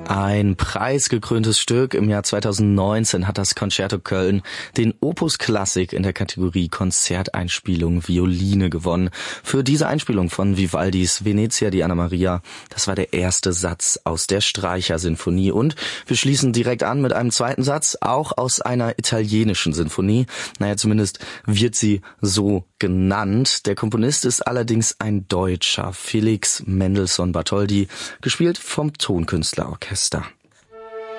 Ein preisgekröntes Stück. Im Jahr 2019 hat das Concerto Köln den Opus Klassik in der Kategorie Konzerteinspielung Violine gewonnen. Für diese Einspielung von Vivaldis Venezia di Anna Maria, das war der erste Satz aus der Streichersinfonie. Und wir schließen direkt an mit einem zweiten Satz, auch aus einer italienischen Sinfonie. Naja, zumindest wird sie so genannt. Der Komponist ist allerdings ein Deutscher, Felix Mendelssohn Bartholdy, gespielt vom Tonkünstlerorchester.